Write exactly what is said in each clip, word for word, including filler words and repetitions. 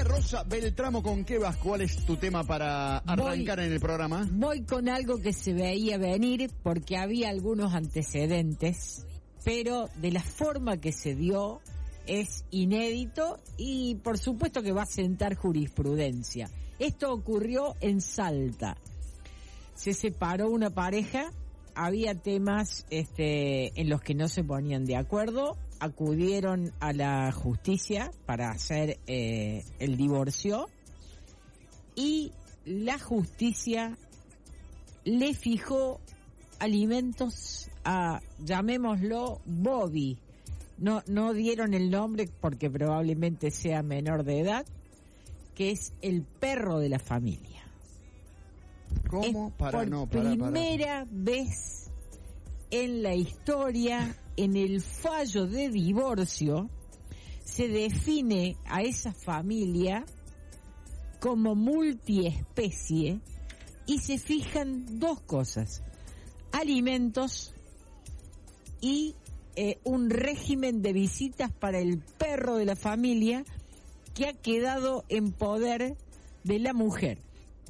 Rosa Beltramo, ¿con qué vas? ¿Cuál es tu tema para arrancar voy, en el programa? Voy con algo que se veía venir porque había algunos antecedentes, pero de la forma que se dio es inédito y por supuesto que va a sentar jurisprudencia. Esto ocurrió en Salta. Se separó una pareja, había temas este, en los que no se ponían de acuerdo, acudieron a la justicia para hacer eh, el divorcio y la justicia le fijó alimentos a, llamémoslo, Bobby. No, no dieron el nombre porque probablemente sea menor de edad, que es el perro de la familia. ¿Cómo? Es para, por no, para, primera para. vez en la historia, en el fallo de divorcio, se define a esa familia como multiespecie y se fijan dos cosas: alimentos y eh, un régimen de visitas para el perro de la familia que ha quedado en poder de la mujer.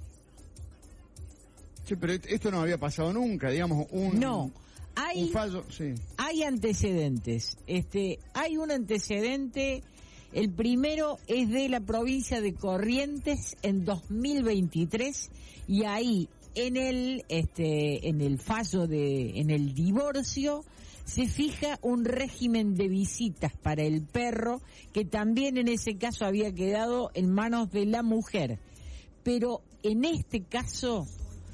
Sí, pero esto no había pasado nunca, digamos, un, no, hay, un fallo, sí. Hay antecedentes. Este, hay un antecedente, el primero es de la provincia de Corrientes en dos mil veintitrés y ahí en el este en el fallo de en el divorcio se fija un régimen de visitas para el perro que también en ese caso había quedado en manos de la mujer. Pero en este caso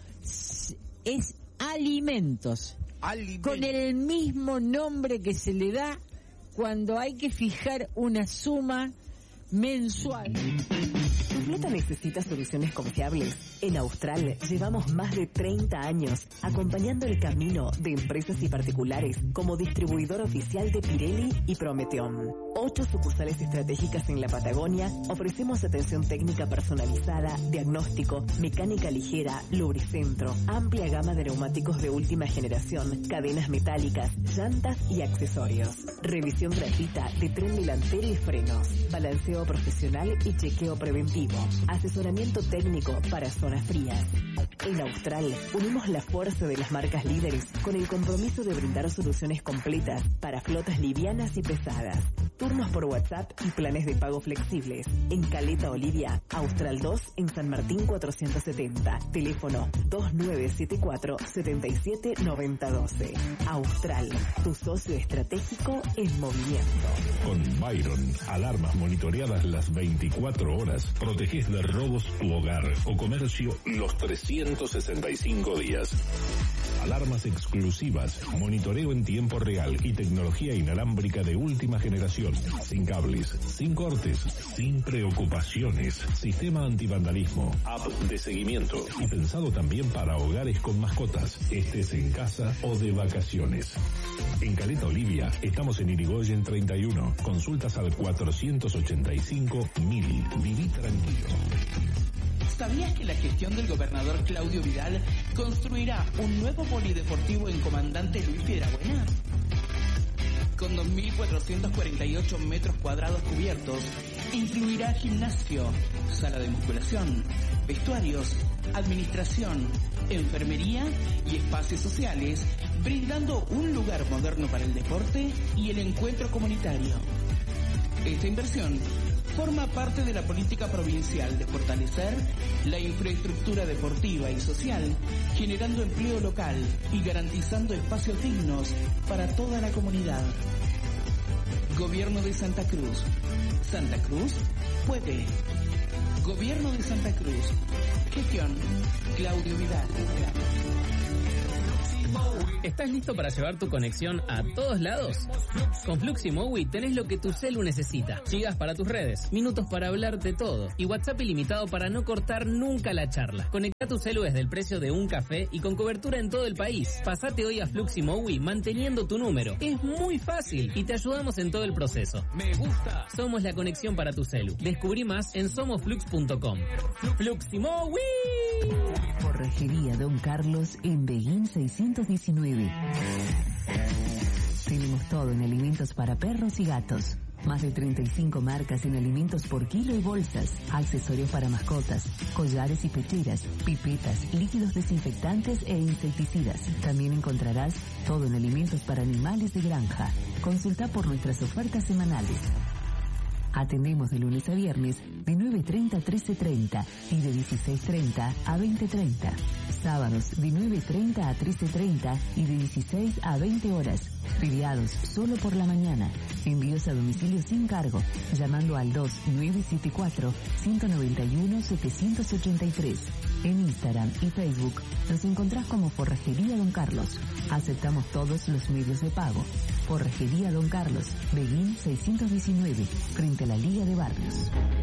es alimentos, alimentos, con el mismo nombre que se le da cuando hay que fijar una suma mensual. ¿Tu flota necesita soluciones confiables? En Austral llevamos más de treinta años acompañando el camino de empresas y particulares como distribuidor oficial de Pirelli y Prometeon. Ocho sucursales estratégicas en la Patagonia, ofrecemos atención técnica personalizada, diagnóstico, mecánica ligera, lubricentro, amplia gama de neumáticos de última generación, cadenas metálicas, llantas y accesorios. Revisión gratuita de tren delantero y frenos, balanceo profesional y chequeo preventivo. Asesoramiento técnico para zonas frías. En Austral unimos la fuerza de las marcas líderes con el compromiso de brindar soluciones completas para flotas livianas y pesadas. Turnos por WhatsApp y planes de pago flexibles. En Caleta Olivia, Austral dos en San Martín cuatrocientos setenta. Teléfono dos nueve siete cuatro, siete siete nueve cero uno dos. Austral, tu socio estratégico en movimiento. Con Byron, alarmas monitoreadas las veinticuatro horas. Protegés de robos tu hogar o comercio los trescientos sesenta y cinco días. Alarmas exclusivas, monitoreo en tiempo real y tecnología inalámbrica de última generación. Sin cables, sin cortes, sin preocupaciones. Sistema antivandalismo, app de seguimiento y pensado también para hogares con mascotas, estés en casa o de vacaciones. En Caleta Olivia estamos en Irigoyen treinta y uno. Consultas al cuatrocientos ochenta y cinco mil. Viví tranquilo. ¿Sabías que la gestión del gobernador Claudio Vidal construirá un nuevo polideportivo en Comandante Luis Piedrabuena? Con dos mil cuatrocientos cuarenta y ocho metros cuadrados cubiertos, incluirá gimnasio, sala de musculación, vestuarios, administración, enfermería y espacios sociales, brindando un lugar moderno para el deporte y el encuentro comunitario. Esta inversión forma parte de la política provincial de fortalecer la infraestructura deportiva y social, generando empleo local y garantizando espacios dignos para toda la comunidad. Gobierno de Santa Cruz. Santa Cruz puede. Gobierno de Santa Cruz. Gestión Claudio Vidal. ¿Estás listo para llevar tu conexión a todos lados? Con Fluximowi tenés lo que tu celu necesita. Gigas para tus redes, minutos para hablar de todo y WhatsApp ilimitado para no cortar nunca la charla. Conecta tu celu desde el precio de un café y con cobertura en todo el país. Pasate hoy a Fluximowi manteniendo tu número. Es muy fácil y te ayudamos en todo el proceso. Me gusta. Somos la conexión para tu celu. Descubrí más en somos flux punto com. Fluximowi. Forrajería Don Carlos en Beguín seiscientos diecinueve. Tenemos todo en alimentos para perros y gatos. Más de treinta y cinco marcas en alimentos por kilo y bolsas, accesorios para mascotas, collares y pecheras, pipetas, líquidos desinfectantes e insecticidas. También encontrarás todo en alimentos para animales de granja. Consulta por nuestras ofertas semanales. Atendemos de lunes a viernes de nueve treinta a trece treinta y de dieciséis treinta a veinte treinta. Sábados de nueve treinta a trece treinta y de dieciséis a veinte horas. Feriados solo por la mañana. Envíos a domicilio sin cargo, llamando al dos nueve siete cuatro, cinco nueve uno, siete ocho tres. En Instagram y Facebook nos encontrás como Forrajería Don Carlos. Aceptamos todos los medios de pago. Forrajería Don Carlos, Beguín seiscientos diecinueve, frente a la Liga de Barrios.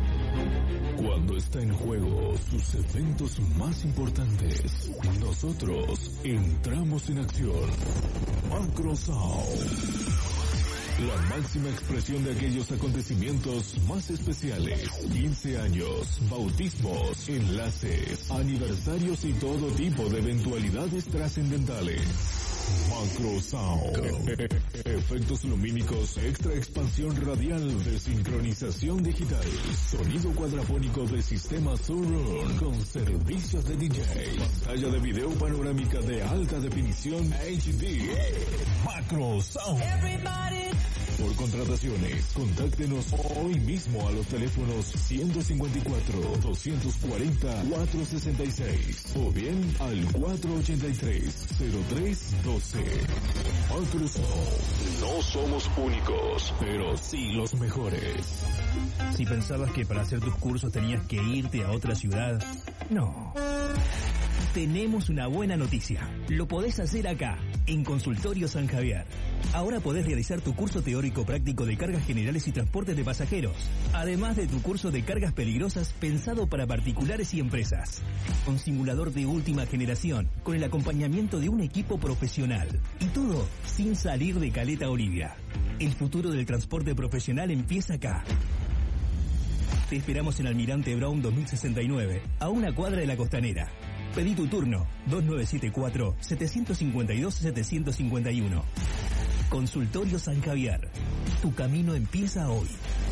Cuando está en juego sus eventos más importantes, nosotros entramos en acción. Macro Sound. La máxima expresión de aquellos acontecimientos más especiales. quince años, bautismos, enlaces, aniversarios y todo tipo de eventualidades trascendentales. Macro Sound. Efectos lumínicos, extra expansión radial de sincronización digital. Sonido cuadrafónico de sistema Surround con servicios de D J. Pantalla de video panorámica de alta definición H D. Macro Sound. Por contrataciones, contáctenos hoy mismo a los teléfonos ciento cincuenta y cuatro, doscientos cuarenta, cuatrocientos sesenta y seis o bien al cuatrocientos ochenta y tres, cero tres doce. Macro Sound. No somos únicos, pero sí los mejores. Si pensabas que para hacer tus cursos tenías que irte a otra ciudad, no. Tenemos una buena noticia. Lo podés hacer acá, en Consultorio San Javier. Ahora podés realizar tu curso teórico práctico de cargas generales y transportes de pasajeros, además de tu curso de cargas peligrosas pensado para particulares y empresas. Con simulador de última generación, con el acompañamiento de un equipo profesional. Y todo sin salir de Caleta Olivia. El futuro del transporte profesional empieza acá. Te esperamos en Almirante Brown dos mil sesenta y nueve, a una cuadra de la Costanera. Pedí tu turno, dos nueve siete cuatro, siete cinco dos, siete cinco uno. Consultorio San Javier. Tu camino empieza hoy.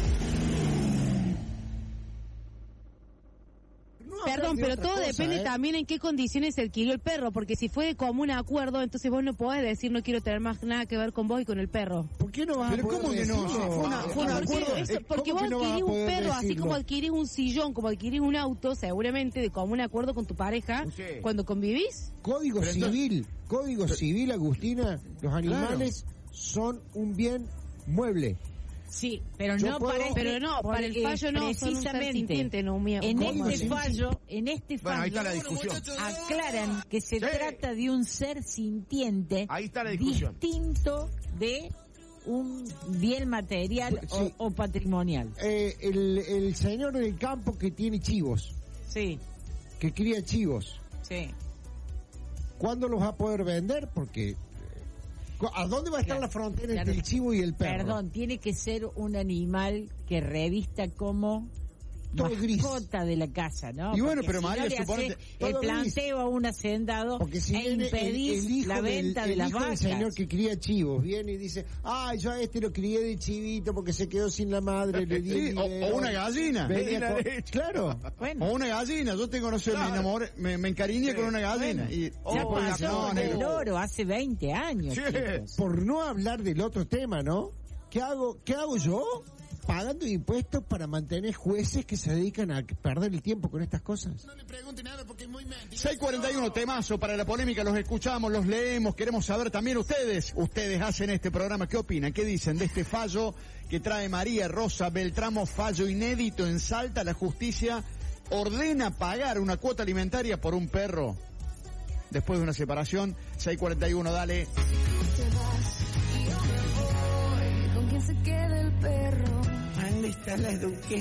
Perdón, pero todo cosa, depende ¿eh? también en qué condiciones se adquirió el perro, porque si fue de común acuerdo, entonces vos no podés decir no quiero tener más nada que ver con vos y con el perro. ¿Por qué no vas Pero a poder ¿cómo que no? decirlo? Fue una- fue un Ah, acuerdo. porque- Eso, eh, porque ¿cómo vos que no vas a adquirís un poder perro, así decirlo? como adquirís un sillón, como adquirís un auto, seguramente de común acuerdo con tu pareja, Sí. cuando convivís. Código Pero entonces- civil, código civil, Agustina, los animales son un bien mueble. Sí, pero Yo no puedo- para este- Pero no, para el porque fallo no, son un ser precisamente sintiente, no un en ¿Cómo este así? fallo, en este Bueno, ahí está la fallo discusión. aclaran que se Sí. trata de un ser sintiente Ahí está la discusión. distinto de un bien material o, Sí. o patrimonial. Eh, el, el señor del campo que tiene chivos, Sí, que cría chivos, sí. ¿cuándo los va a poder vender? Porque... eh, ¿a dónde va a estar Claro, la frontera claro. entre el chivo y el perro? Perdón, tiene que ser un animal que revista como Todo gris. mascota de la casa, ¿no? Y bueno, Porque pero si María, no le suponete- hace todo el gris. planteo a un hacendado Porque si e viene el, impedís el hijo la venta del, de el las hijo del vacas. señor que cría chivos viene y dice, ay, yo a este lo crié de chivito porque se quedó sin la madre, le di Sí, o, dinero, o una gallina. venía Venía con- de- Claro. Bueno, O una gallina. Yo te conocí, me enamoré, me, me encariñé con una gallina. Bueno, y, ya oh, pasó no, con el negro. loro hace veinte años. Sí. chicos. Por no hablar del otro tema, ¿no? ¿Qué hago, qué hago yo? Pagando impuestos para mantener jueces que se dedican a perder el tiempo con estas cosas. seis cuarenta y uno, temazo para la polémica, los escuchamos, los leemos, queremos saber también ustedes, ustedes hacen este programa, ¿qué opinan? ¿Qué dicen de este fallo que trae María Rosa Beltramo, fallo inédito en Salta? La justicia ordena pagar una cuota alimentaria por un perro después de una separación. seis cuarenta y uno, dale. ¿Con quién se queda el perro? ¿Dónde está la duquesa?